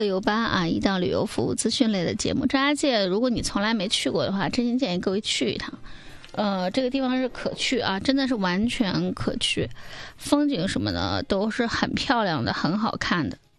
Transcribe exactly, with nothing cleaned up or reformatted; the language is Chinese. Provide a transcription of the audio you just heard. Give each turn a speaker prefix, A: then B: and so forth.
A: 旅游吧啊，一档旅游服务资讯类的节目。张家界，如果你从来没去过的话，真心建议各位去一趟。呃，这个地方是可去啊，真的是完全可去，风景什么的都是很漂亮的，很好看的。